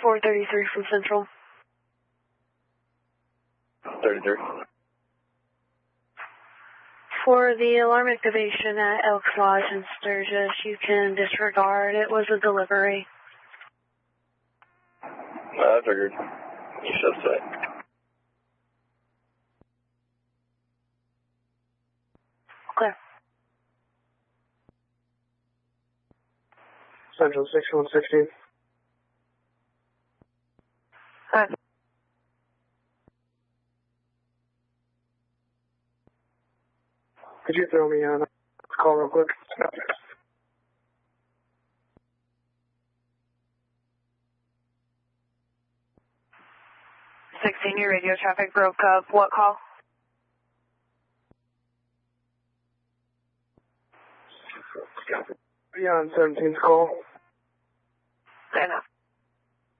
2433 from Central. 33. For the alarm activation at Elks Lodge in Sturgis, you can disregard. It was a delivery. I figured. You should say. Clear. Central 6116. Hi. Could you throw me on a call real quick? 16, your radio traffic broke up. What call? Be on 17's call. Fair enough.